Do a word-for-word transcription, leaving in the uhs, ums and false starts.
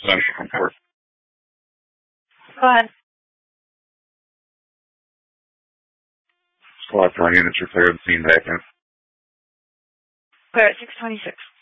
Central report. Go ahead. Squad three units are clear of the scene vacant. Clear at six twenty-six.